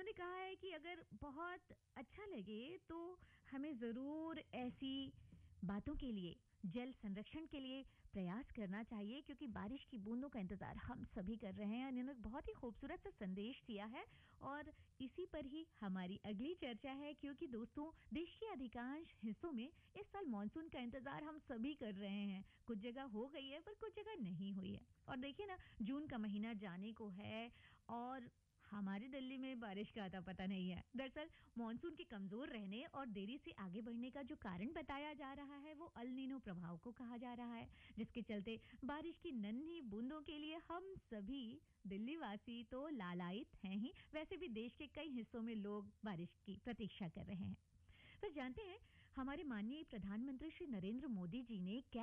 उन्होंने कहा है कि अगर बहुत अच्छा लगे तो हमें ज़रूर ऐसी बातों के लिए, जल संरक्षण के लिए प्रयास करना चाहिए, क्योंकि बारिश की बूंदों का इंतजार हम सभी कर रहे हैं। इन्होंने बहुत ही खूबसूरत सा संदेश दिया है और इसी पर ही हमारी अगली चर्चा है, क्योंकि दोस्तों देश के अधिकांश हिस्सों में इस साल मानसून का इंतजार हम सभी कर रहे हैं। कुछ जगह हो गई है पर कुछ जगह नहीं हुई है। और देखिए ना, जून का महीना जाने को है और हमारी दिल्ली में बारिश का आता पता नहीं है। दरअसल मानसून के कमजोर रहने और देरी से आगे बढ़ने का जो कारण बताया जा रहा है वो अल नीनो प्रभाव को कहा जा रहा है, जिसके चलते बारिश की नन्ही बूंदों के लिए हम सभी दिल्ली वासी तो लालायित हैं ही, वैसे भी देश के कई हिस्सों में लोग बारिश की प्रतीक्षा कर रहे हैं। तो जानते हैं हमारे माननीय प्रधानमंत्री श्री नरेंद्र मोदी जी ने